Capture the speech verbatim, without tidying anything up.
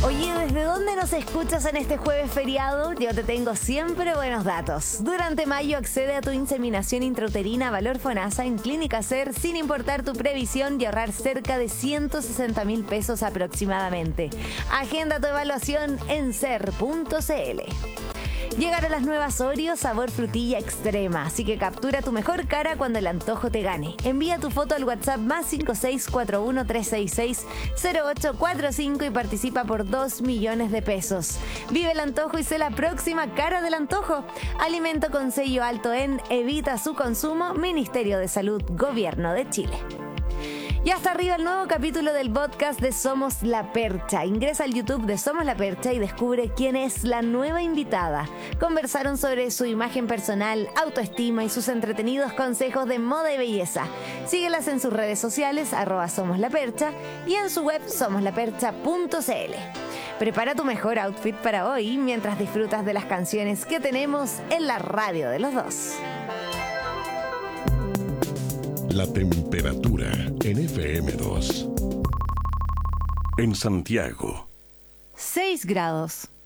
Oye, ¿desde dónde nos escuchas en este jueves feriado? Yo te tengo siempre buenos datos. Durante mayo accede a tu inseminación intrauterina Valor FONASA en Clínica SER sin importar tu previsión y ahorrar cerca de ciento sesenta mil pesos aproximadamente. Agenda tu evaluación en ser punto c l. Llegaron las nuevas Oreo sabor frutilla extrema, así que captura tu mejor cara cuando el antojo te gane. Envía tu foto al WhatsApp más cinco seis cuatro uno tres seis seis cero ocho cuatro cinco y participa por dos millones de pesos. Vive el antojo y sé la próxima cara del antojo. Alimento con sello alto en Evita su consumo, Ministerio de Salud, Gobierno de Chile. Ya está arriba el nuevo capítulo del podcast de Somos la Percha. Ingresa al YouTube de Somos la Percha y descubre quién es la nueva invitada. Conversaron sobre su imagen personal, autoestima y sus entretenidos consejos de moda y belleza. Síguelas en sus redes sociales, arroba Somos la Percha, y en su web somos la percha punto c l. Prepara tu mejor outfit para hoy mientras disfrutas de las canciones que tenemos en la radio de los dos. La temperatura en F M dos. En Santiago, seis grados.